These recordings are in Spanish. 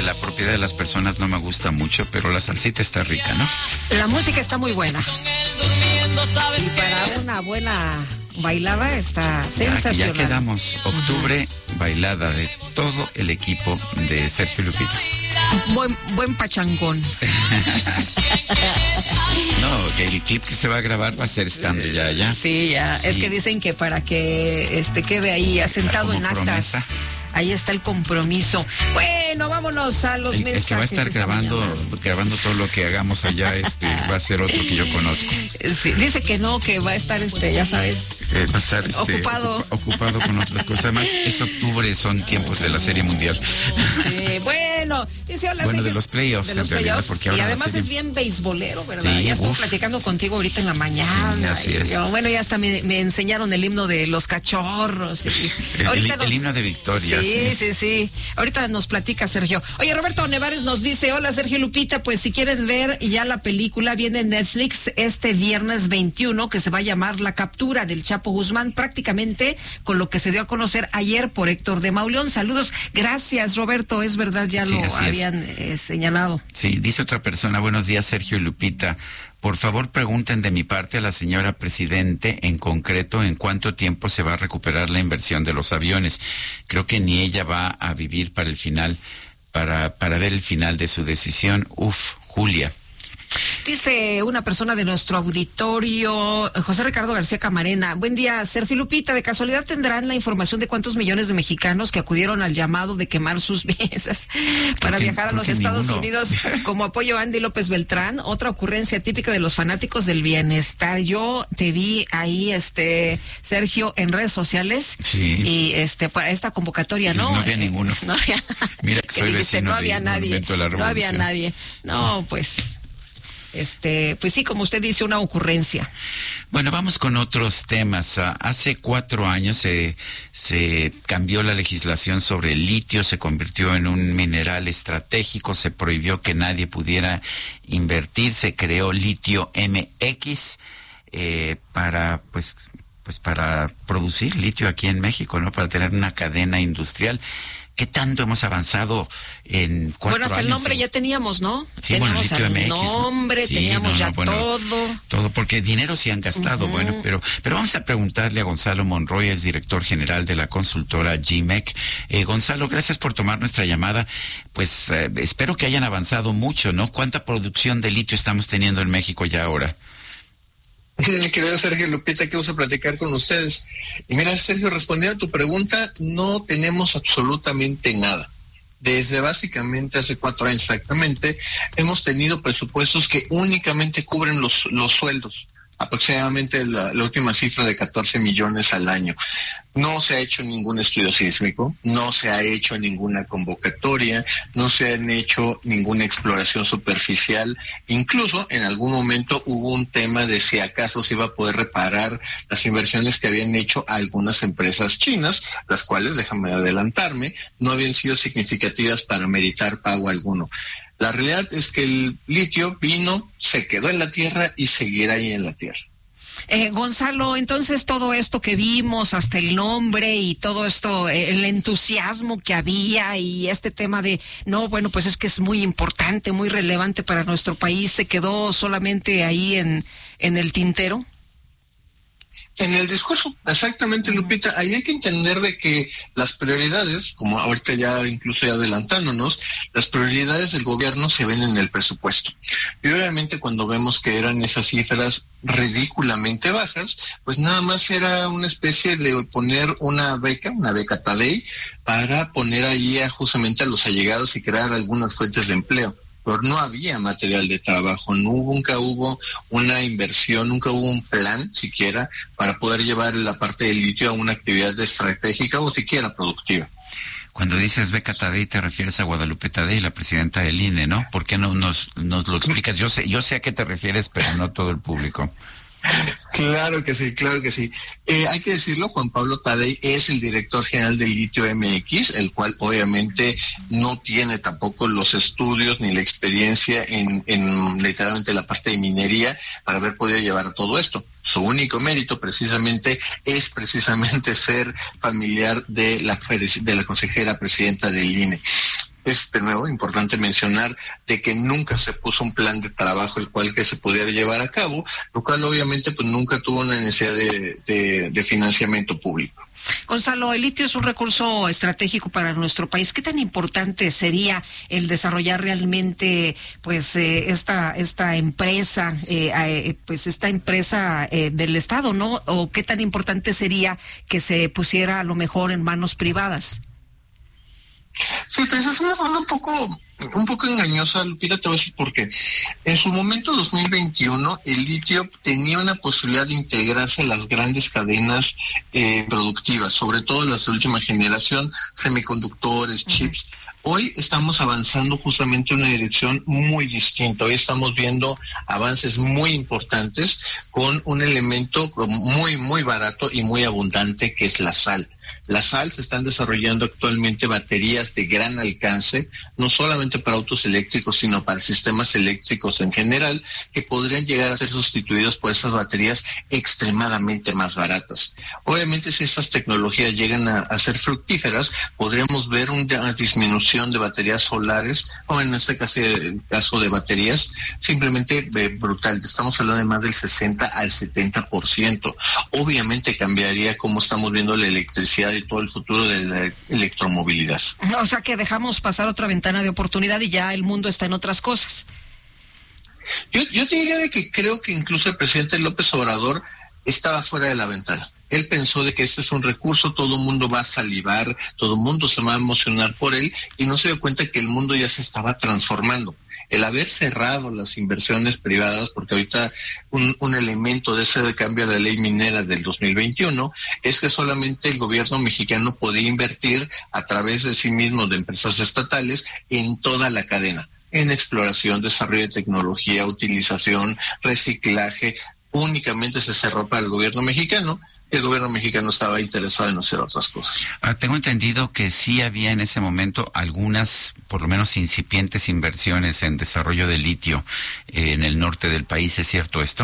la propiedad de las personas no me gusta mucho, pero la salsita está rica, ¿no? La música está muy buena. Y para una buena bailada está sensacional. Ya quedamos. Octubre, bailada de todo el equipo de Sergio Lupita. Buen pachangón. No, que el clip que se va a grabar va a ser estando ya. Sí, ya. Sí. Es que dicen que para que quede ahí asentado en actas. Promesa. Ahí está el compromiso. Bueno, vámonos a los mensajes. El que va a estar grabando todo lo que hagamos allá, va a ser otro que yo conozco. Sí, dice que no, que va a estar, ya sabes. Va a estar ocupado con otras cosas. Además, es octubre, son tiempos de la Serie Mundial. Bueno, dice hola. Bueno, de los playoffs, en realidad, porque ahora y además es bien beisbolero, ¿verdad? Sí, ya estuve platicando contigo ahorita en la mañana. Sí, así es. Bueno, ya hasta me enseñaron el himno de los cachorros. El himno de victoria. Sí. Ahorita nos platica Sergio. Oye, Roberto Nevares nos dice, hola Sergio Lupita, pues si quieren ver ya la película, viene en Netflix este viernes 21, que se va a llamar La captura del Chapo Guzmán, prácticamente con lo que se dio a conocer ayer por Héctor de Mauleón. Saludos. Gracias, Roberto, es verdad, ya lo habían señalado. Sí, dice otra persona, buenos días Sergio y Lupita. Por favor, pregunten de mi parte a la señora Presidente, en concreto, en cuánto tiempo se va a recuperar la inversión de los aviones. Creo que ni ella va a vivir para el final, para ver el final de su decisión. Julia. Dice una persona de nuestro auditorio, José Ricardo García Camarena. Buen día, Sergio Lupita. ¿De casualidad tendrán la información de cuántos millones de mexicanos que acudieron al llamado de quemar sus visas para viajar a los Estados Unidos como apoyo a Andy López Beltrán? Otra ocurrencia típica de los fanáticos del bienestar. Yo te vi ahí, Sergio, en redes sociales. Sí. Y para esta convocatoria, ¿no? No había ninguno. No había. Mira que soy vecino del Movimiento de la Revolución. No había nadie. No, pues. Pues sí, como usted dice, una ocurrencia. Bueno, vamos con otros temas. Hace 4 años se cambió la legislación sobre el litio, se convirtió en un mineral estratégico, se prohibió que nadie pudiera invertir, se creó Litio MX para producir litio aquí en México, ¿no? Para tener una cadena industrial. ¿Qué tanto hemos avanzado en 4 años? Bueno, hasta el nombre ya teníamos, ¿no? Sí, teníamos Litio MX, nombre, sí, teníamos todo. Todo, porque dinero sí han gastado, bueno, pero vamos a preguntarle a Gonzalo Monroy, es director general de la consultora GMEC. Gonzalo, gracias por tomar nuestra llamada. Pues espero que hayan avanzado mucho, ¿no? ¿Cuánta producción de litio estamos teniendo en México ya ahora? Mi querido Sergio Lupita, qué gusto platicar con ustedes. Y mira, Sergio, respondiendo a tu pregunta, no tenemos absolutamente nada. Desde básicamente hace 4 años exactamente, hemos tenido presupuestos que únicamente cubren los sueldos. Aproximadamente la última cifra de 14 millones al año. No se ha hecho ningún estudio sísmico, no se ha hecho ninguna convocatoria, no se han hecho ninguna exploración superficial. Incluso en algún momento hubo un tema de si acaso se iba a poder reparar las inversiones que habían hecho algunas empresas chinas, las cuales, déjame adelantarme, no habían sido significativas para meritar pago alguno. La realidad es que el litio vino, se quedó en la tierra y seguirá ahí en la tierra. Gonzalo, entonces todo esto que vimos, hasta el nombre y todo esto, el entusiasmo que había y este tema de, no, bueno, pues es que es muy importante, muy relevante para nuestro país, ¿se quedó solamente ahí en el tintero? En el discurso, exactamente, Lupita, ahí hay que entender de que las prioridades, como ahorita ya incluso ya adelantándonos, las prioridades del gobierno se ven en el presupuesto. Y obviamente cuando vemos que eran esas cifras ridículamente bajas, pues nada más era una especie de poner una beca Tadei, para poner allí justamente a los allegados y crear algunas fuentes de empleo. Pero no había material de trabajo, nunca hubo una inversión, nunca hubo un plan siquiera para poder llevar la parte del litio a una actividad estratégica o siquiera productiva. Cuando dices beca Tadei te refieres a Guadalupe Tadei, la presidenta del INE, ¿no? ¿Por qué no nos lo explicas? Yo sé a qué te refieres, pero no todo el público. Claro que sí, claro que sí. Hay que decirlo, Juan Pablo Tadei es el director general de Litio MX, el cual obviamente no tiene tampoco los estudios ni la experiencia en literalmente la parte de minería para haber podido llevar todo esto. Su único mérito es ser familiar de la consejera presidenta del INE. Es de nuevo importante mencionar de que nunca se puso un plan de trabajo el cual que se pudiera llevar a cabo, lo cual obviamente pues nunca tuvo una necesidad de financiamiento público. Gonzalo, el litio es un recurso estratégico para nuestro país. ¿Qué tan importante sería el desarrollar realmente, pues, esta empresa, del Estado, ¿no? ¿O qué tan importante sería que se pusiera a lo mejor en manos privadas? Sí, pues es una forma un poco engañosa, Lupita, te voy a decir por qué. En su momento, 2021, el litio tenía una posibilidad de integrarse a las grandes cadenas productivas, sobre todo las de última generación, semiconductores, chips. Hoy estamos avanzando justamente en una dirección muy distinta. Hoy estamos viendo avances muy importantes con un elemento muy, muy barato y muy abundante que es la sal. La sal, se están desarrollando actualmente baterías de gran alcance, no solamente para autos eléctricos, sino para sistemas eléctricos en general, que podrían llegar a ser sustituidos por esas baterías extremadamente más baratas. Obviamente, si estas tecnologías llegan a ser fructíferas, podríamos ver una disminución de baterías solares, o en este caso de baterías, simplemente brutal. Estamos hablando de más del 60 al 70%. Obviamente cambiaría cómo estamos viendo la electricidad y todo el futuro de la electromovilidad. O sea que dejamos pasar otra ventana de oportunidad y ya el mundo está en otras cosas. Yo te diría de que creo que incluso el presidente López Obrador estaba fuera de la ventana. Él pensó de que este es un recurso, todo el mundo va a salivar, todo el mundo se va a emocionar por él, y no se dio cuenta que el mundo ya se estaba transformando. El haber cerrado las inversiones privadas, porque ahorita un elemento de ese cambio de la ley minera del 2021 es que solamente el gobierno mexicano podía invertir a través de sí mismo de empresas estatales en toda la cadena, en exploración, desarrollo de tecnología, utilización, reciclaje. Únicamente se cerró para el gobierno mexicano. El gobierno mexicano estaba interesado en hacer otras cosas. Tengo entendido que sí había en ese momento algunas, por lo menos incipientes inversiones en desarrollo de litio en el norte del país. ¿Es cierto esto?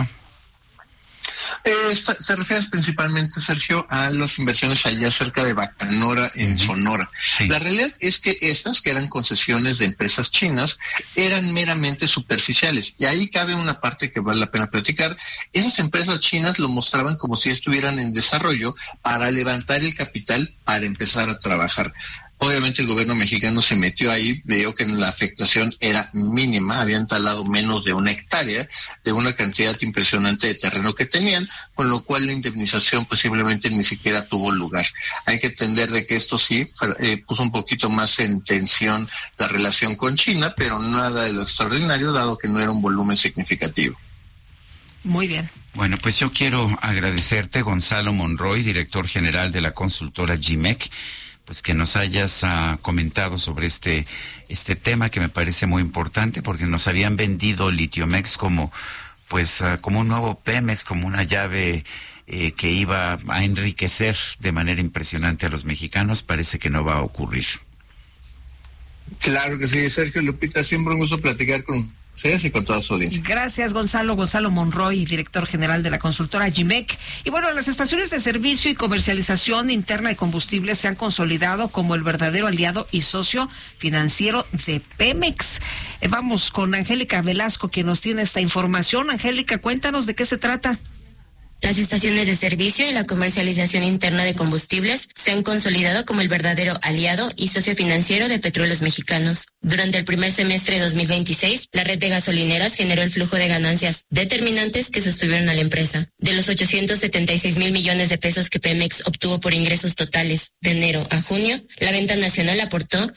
Se refiere principalmente, Sergio, a las inversiones allá cerca de Bacanora, en Sonora. Sí. La realidad es que estas, que eran concesiones de empresas chinas, eran meramente superficiales. Y ahí cabe una parte que vale la pena platicar. Esas empresas chinas lo mostraban como si estuvieran en desarrollo para levantar el capital para empezar a trabajar. Obviamente el gobierno mexicano se metió ahí, veo que la afectación era mínima, habían talado menos de 1 hectárea de una cantidad impresionante de terreno que tenían, con lo cual la indemnización posiblemente ni siquiera tuvo lugar. Hay que entender de que esto sí puso un poquito más en tensión la relación con China, pero nada de lo extraordinario, dado que no era un volumen significativo. Muy bien. Bueno, pues yo quiero agradecerte, Gonzalo Monroy, director general de la consultora GMEC, pues que nos hayas comentado sobre este tema que me parece muy importante, porque nos habían vendido Litiomex como un nuevo Pemex, como una llave que iba a enriquecer de manera impresionante a los mexicanos. Parece que no va a ocurrir. Claro que sí, Sergio, Lupita, siempre un gusto platicar con ustedes y con toda su audiencia. Gracias, Gonzalo Monroy, director general de la consultora GMEC. Y bueno, las estaciones de servicio y comercialización interna de combustibles se han consolidado como el verdadero aliado y socio financiero de Pemex. Vamos con Angélica Velasco, quien nos tiene esta información. Angélica, cuéntanos de qué se trata. Las estaciones de servicio y la comercialización interna de combustibles se han consolidado como el verdadero aliado y socio financiero de Petróleos Mexicanos. Durante el primer semestre de 2026, la red de gasolineras generó el flujo de ganancias determinantes que sostuvieron a la empresa. De los 876,000 millones de pesos que Pemex obtuvo por ingresos totales de enero a junio, la venta nacional aportó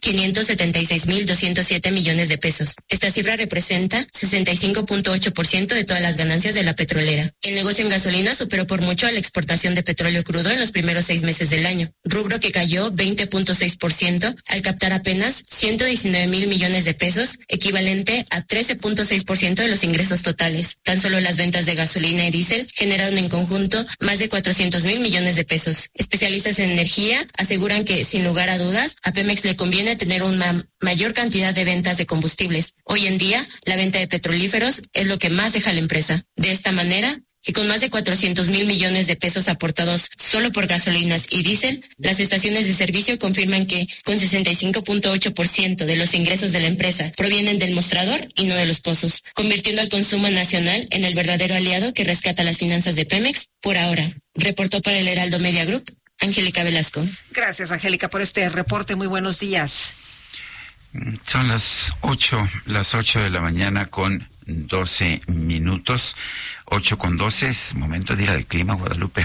576,207 millones de pesos. Esta cifra representa 65.8% de todas las ganancias de la petrolera. El negocio en gasolina superó por mucho a la exportación de petróleo crudo en los primeros 6 meses del año, rubro que cayó 20.6% al captar apenas 119,000 millones de pesos, equivalente a 13.6% de los ingresos totales. Tan solo las ventas de gasolina y diésel generaron en conjunto más de 400,000 millones de pesos. Especialistas en energía aseguran que, sin lugar a dudas, a Pemex le conviene tener una mayor cantidad de ventas de combustibles. Hoy en día, la venta de petrolíferos es lo que más deja la empresa. De esta manera, que con más de 400,000 millones de pesos aportados solo por gasolinas y diésel, las estaciones de servicio confirman que con 65.8% de los ingresos de la empresa provienen del mostrador y no de los pozos, convirtiendo al consumo nacional en el verdadero aliado que rescata las finanzas de Pemex por ahora. Reportó para el Heraldo Media Group, Angélica Velasco. Gracias, Angélica, por este reporte. Muy buenos días. Son las 8 de la mañana con 12 minutos. 8:12, es momento de ir al clima, Guadalupe.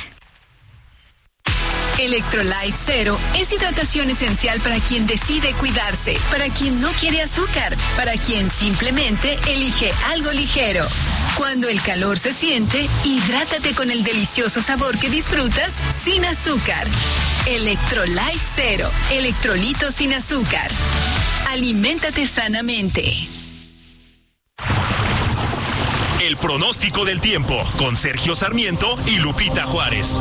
Electrolyte Zero es hidratación esencial para quien decide cuidarse, para quien no quiere azúcar, para quien simplemente elige algo ligero. Cuando el calor se siente, hidrátate con el delicioso sabor que disfrutas sin azúcar. Electrolyte Zero, electrolitos sin azúcar. Aliméntate sanamente. El pronóstico del tiempo con Sergio Sarmiento y Lupita Juárez.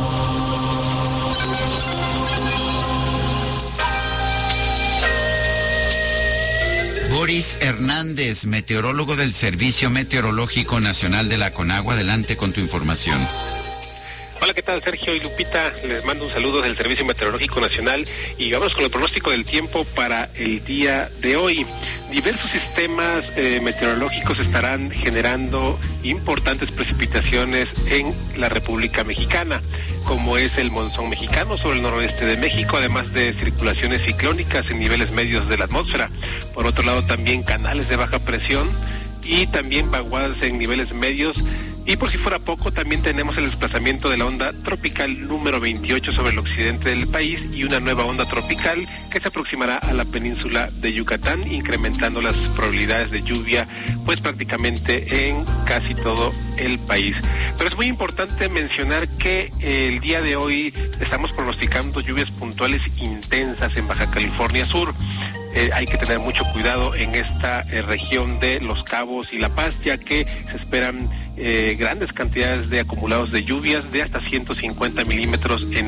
Boris Hernández, meteorólogo del Servicio Meteorológico Nacional de la Conagua. Adelante con tu información. Hola, ¿qué tal, Sergio y Lupita? Les mando un saludo del Servicio Meteorológico Nacional y vamos con el pronóstico del tiempo para el día de hoy. Diversos sistemas meteorológicos estarán generando importantes precipitaciones en la República Mexicana, como es el monzón mexicano sobre el noroeste de México, además de circulaciones ciclónicas en niveles medios de la atmósfera. Por otro lado, también canales de baja presión y también vaguadas en niveles medios. Y por si fuera poco, también tenemos el desplazamiento de la onda tropical número 28 sobre el occidente del país y una nueva onda tropical que se aproximará a la península de Yucatán, incrementando las probabilidades de lluvia pues prácticamente en casi todo el país. Pero es muy importante mencionar que el día de hoy estamos pronosticando lluvias puntuales intensas en Baja California Sur. Hay que tener mucho cuidado en esta región de Los Cabos y La Paz, ya que se esperan grandes cantidades de acumulados de lluvias de hasta 150 milímetros en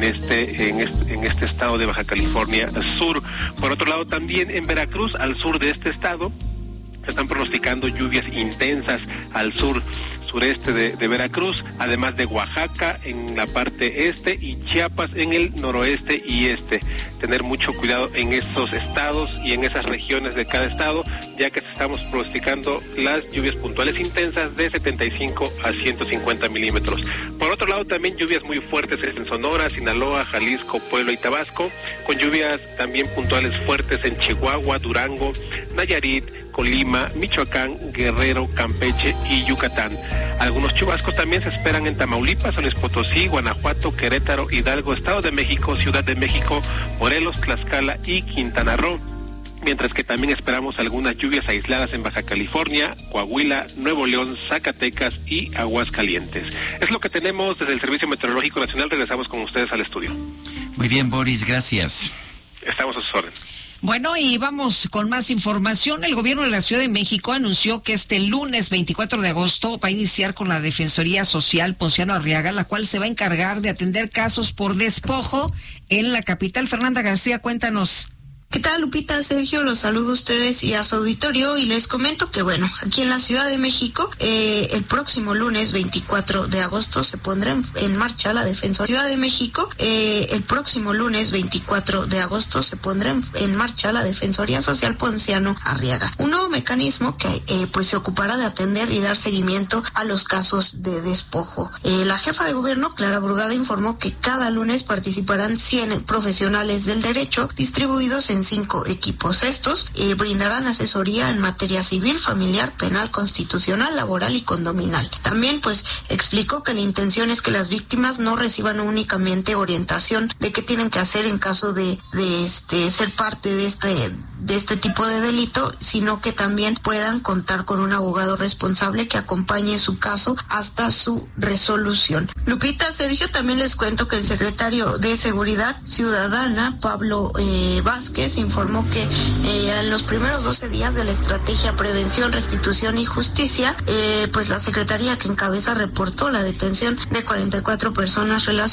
este estado de Baja California Sur. Por otro lado, también en Veracruz, al sur de este estado, se están pronosticando lluvias intensas al sureste de Veracruz, además de Oaxaca en la parte este y Chiapas en el noroeste y este. Tener mucho cuidado en estos estados y en esas regiones de cada estado, ya que estamos pronosticando las lluvias puntuales intensas de 75 a 150 milímetros. Por otro lado, también lluvias muy fuertes en Sonora, Sinaloa, Jalisco, Puebla y Tabasco, con lluvias también puntuales fuertes en Chihuahua, Durango, Nayarit, Colima, Michoacán, Guerrero, Campeche y Yucatán. Algunos chubascos también se esperan en Tamaulipas, San Luis Potosí, Guanajuato, Querétaro, Hidalgo, Estado de México, Ciudad de México, Morelos, Tlaxcala y Quintana Roo. Mientras que también esperamos algunas lluvias aisladas en Baja California, Coahuila, Nuevo León, Zacatecas y Aguascalientes. Es lo que tenemos desde el Servicio Meteorológico Nacional. Regresamos con ustedes al estudio. Muy bien, Boris, gracias. Estamos a sus órdenes. Bueno, y vamos con más información. El gobierno de la Ciudad de México anunció que este lunes 24 de agosto va a iniciar con la Defensoría Social Ponciano Arriaga, la cual se va a encargar de atender casos por despojo en la capital. Fernanda García, cuéntanos. ¿Qué tal, Lupita? Sergio, los saludo a ustedes y a su auditorio y les comento que, bueno, aquí en la Ciudad de México, el próximo lunes 24 de agosto se pondrá en marcha la Defensoría. Ciudad de México, el próximo lunes 24 de agosto se pondrá en marcha la Defensoría Social Ponciano Arriaga, un nuevo mecanismo que pues se ocupará de atender y dar seguimiento a los casos de despojo. La jefa de gobierno, Clara Brugada, informó que cada lunes participarán 100 profesionales del derecho distribuidos en 5 equipos. Estos brindarán asesoría en materia civil, familiar, penal, constitucional, laboral y condominal. También pues explicó que la intención es que las víctimas no reciban únicamente orientación de qué tienen que hacer en caso de ser parte de este tipo de delito, sino que también puedan contar con un abogado responsable que acompañe su caso hasta su resolución. Lupita, Sergio, también les cuento que el secretario de Seguridad Ciudadana, Pablo Vázquez, informó que en los primeros 12 días de la estrategia Prevención, Restitución y Justicia, pues la secretaría que encabeza reportó la detención de 44 personas relacionadas